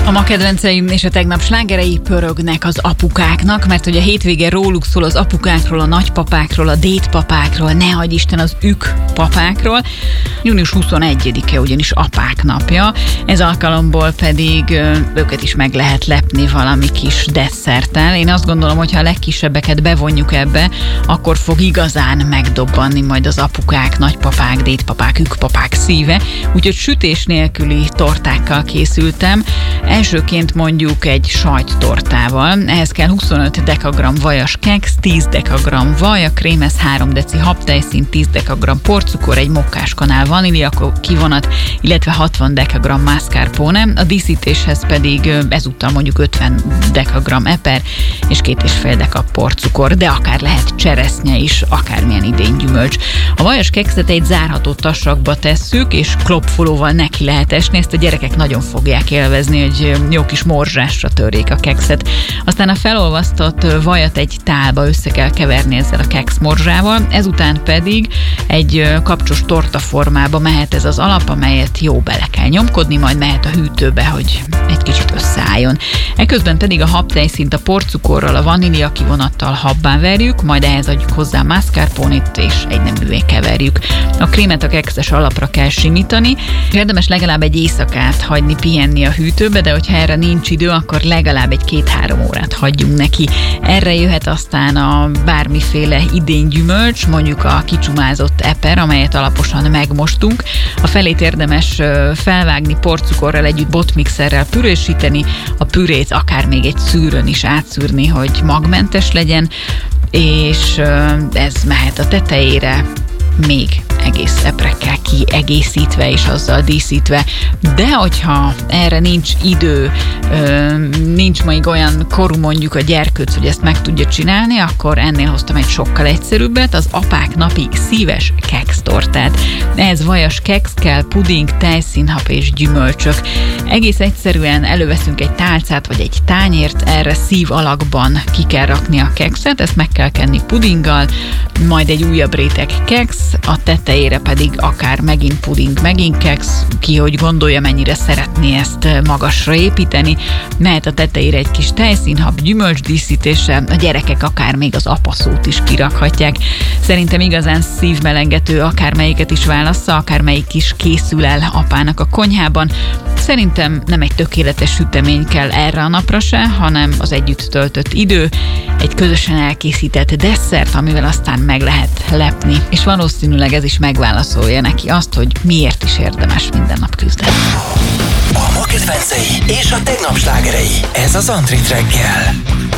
A ma kedvenceim és a tegnap slágerei pörögnek az apukáknak, mert hogy a hétvége róluk szól, az apukákról, a nagypapákról, a dédpapákról, ne adj Isten az papákról. Június 21-e ugyanis apák napja, ez alkalomból pedig őket is meg lehet lepni valami kis desszerttel. Én azt gondolom, hogy ha a legkisebbeket bevonjuk ebbe, akkor fog igazán megdobbanni majd az apukák, nagypapák, dédpapák, papák szíve. Úgyhogy sütés nélküli tortákkal készültem. Elsőként mondjuk egy sajttortával. Ehhez kell 25 dekagramm vajas keksz, 10 dekagramm vaj, a krémhez 3 deci habtejszín, 10 dekagramm porcukor, egy mokkáskanál vanília kivonat, illetve 60 dekagramm mascarpone. A díszítéshez pedig ezúttal mondjuk 50 dekagramm eper és 2,5 deka porcukor, de akár lehet cseresznye is, akármilyen idén gyümölcs. A vajas kekszet egy zárható tasakba tesszük, és klopfolóval neki lehet esni, ezt a gyerekek nagyon fogják élvezni, hogy jó kis morzsásra törjék a kekszet. Aztán a felolvasztott vajat egy tálba össze kell keverni ezzel a keksz morzsával, ezután pedig egy kapcsos tortaformába mehet ez az alap, amelyet jó bele kell nyomkodni, majd mehet a hűtőbe, hogy egy kicsit összeálljon. Eközben pedig a habtejszínt a porcukorral, a vanília kivonattal habbá verjük, majd ehhez adjuk hozzá mascarpone-t, és egyneművé keverjük. A krémet a kekszes alapra kell simítani. Érdemes legalább egy éjszakát hagyni pihenni a hűtőbe, de hogyha erre nincs idő, akkor legalább egy 2-3 órát hagyjunk neki. Erre jöhet aztán a bármiféle idén gyümölcs, mondjuk a kicsumázott eper, amelyet alaposan megmostunk. A felét érdemes felvágni, porcukorral együtt botmixerrel pürésíteni, a pürét akár még egy szűrőn is átszűrni, hogy magmentes legyen, és ez mehet a tetejére, még egész eprekkel kiegészítve és azzal díszítve. De hogyha erre nincs idő, nincs még olyan korú mondjuk a gyerkőc, hogy ezt meg tudja csinálni, akkor ennél hoztam egy sokkal egyszerűbbet, az apák napi szíves keksztortát. Ehhez vajas keksz kell, puding, tejszínhap és gyümölcsök. Egész egyszerűen előveszünk egy tálcát vagy egy tányért, erre szív alakban ki kell rakni a kekszet, ezt meg kell kenni pudinggal, majd egy újabb réteg keksz, a tetejére pedig akár megint puding, megint keksz, ki hogy gondolja, mennyire szeretné ezt magasra építeni. Mehet a tetejére egy kis tejszínhab, gyümölcsdíszítése, a gyerekek akár még az apaszót is kirakhatják. Szerintem igazán szívmelengető, akármelyiket is válassza, akármelyik is készül el apának a konyhában. Szerintem nem egy tökéletes sütemény kell erre a napra se, hanem az együtt töltött idő, egy közösen elkészített desszert, amivel aztán meg lehet lepni, és valószínűleg ez is megválaszolja neki azt, hogy miért is érdemes minden nap küzdeni. A ma kedvencei és a tegnap slágerei. Ez az Antrit reggel.